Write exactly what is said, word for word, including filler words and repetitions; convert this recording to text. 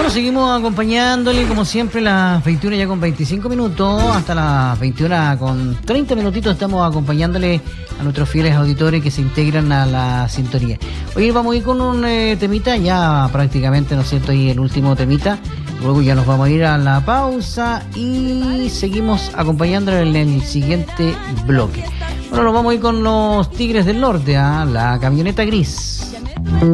Bueno, seguimos acompañándole como siempre las veintiuna ya con veinticinco minutos hasta las veintiuna con treinta minutitos estamos acompañándole a nuestros fieles auditores que se integran a la sintonía. Hoy vamos a ir con un eh, temita ya prácticamente, ¿no es cierto? Y el último temita, luego ya nos vamos a ir a la pausa y seguimos acompañándole en el siguiente bloque. Bueno, nos vamos a ir con los Tigres del Norte, ¿eh? La camioneta gris.